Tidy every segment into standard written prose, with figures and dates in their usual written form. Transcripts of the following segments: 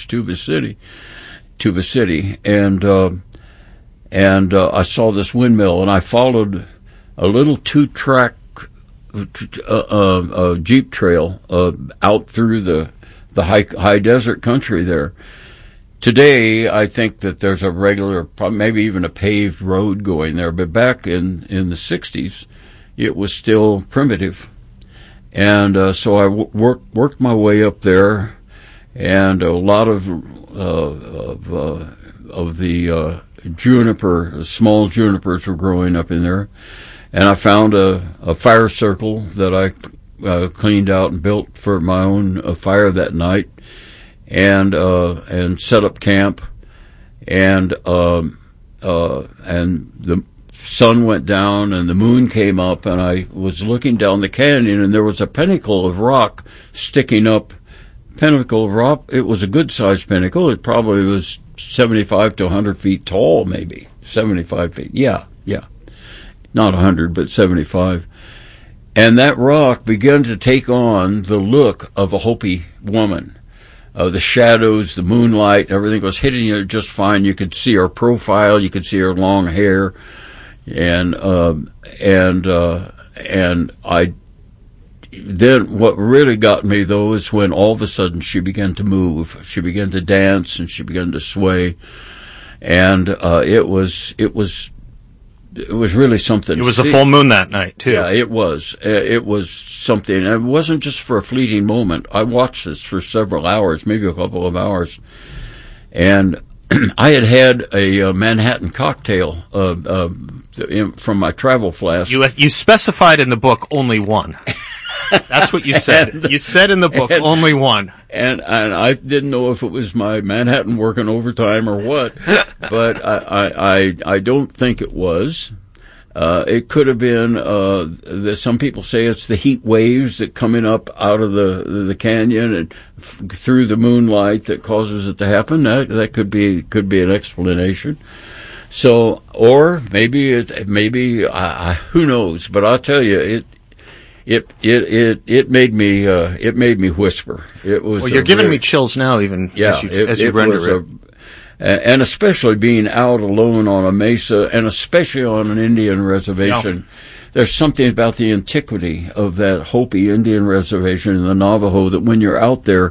towards Tuba City, and I saw this windmill, and I followed a little 2-track Jeep trail out through the high desert country there. Today, I think that there's a regular, maybe even a paved road going there, but back in the 60s, it was still primitive. And so I worked my way up there, and a lot of the small junipers were growing up in there. And I found a fire circle that I cleaned out and built for my own fire that night, and set up camp, and the sun went down and the moon came up, and I was looking down the canyon, and there was a pinnacle of rock sticking up. Pinnacle of rock. It was a good-sized pinnacle. It probably was 75 to 100 feet tall, maybe 75 feet. Yeah. Not 100, but 75. And that rock began to take on the look of a Hopi woman. The shadows, the moonlight, everything was hitting her just fine. You could see her profile, you could see her long hair, and I. Then what really got me, though, is when all of a sudden she began to move. She began to dance, and she began to sway, and it was really something. It was a full moon that night, too. Yeah, it was. It was something. And it wasn't just for a fleeting moment. I watched this for several hours, maybe a couple of hours. And I had a Manhattan cocktail from my travel flask. You specified in the book only one. That's what you said. You said in the book only one. And I didn't know if it was my Manhattan working overtime or what, but I don't think it was. It could have been, some people say it's the heat waves that coming up out of the canyon and through the moonlight that causes it to happen. That could be an explanation. So, or maybe who knows? But I'll tell you, it made me whisper. It was. Well, you're giving me chills now, even as you render it. And especially being out alone on a mesa, and especially on an Indian reservation, there's something about the antiquity of that Hopi Indian reservation in the Navajo that when you're out there,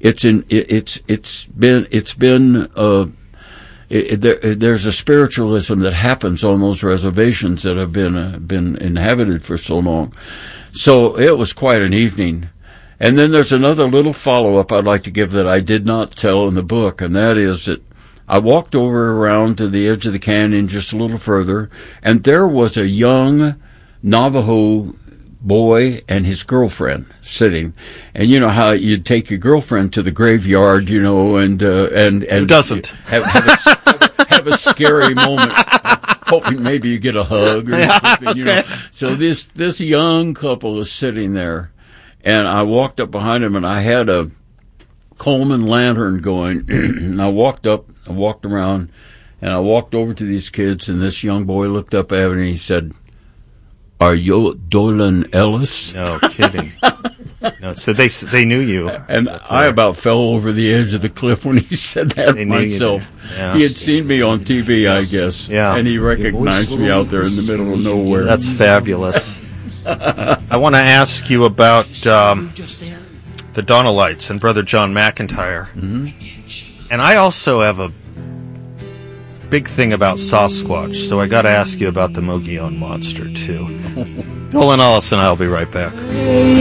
there's a spiritualism that happens on those reservations that have been inhabited for so long. So it was quite an evening. And then there's another little follow-up I'd like to give that I did not tell in the book, and that is that I walked over around to the edge of the canyon just a little further, and there was a young Navajo boy and his girlfriend sitting. And you know how you'd take your girlfriend to the graveyard, and who doesn't have a scary moment, hoping maybe you get a hug or something. So this young couple is sitting there, and I walked up behind him, and I had a Coleman lantern going, and I walked around, and I walked over to these kids, and this young boy looked up at me, and he said, "Are you Dolan Ellis?" No kidding. No, so they knew you. And I about fell over the edge of the cliff when he said that myself. Yeah. He had seen me on TV, I guess, and he recognized me out there in the middle of nowhere. That's fabulous. I want to ask you about the Donalites and Brother John McIntyre. Mm-hmm. And I also have a big thing about Sasquatch, so I got to ask you about the Mogollon Monster, too. Dolan Ellis and I will be right back.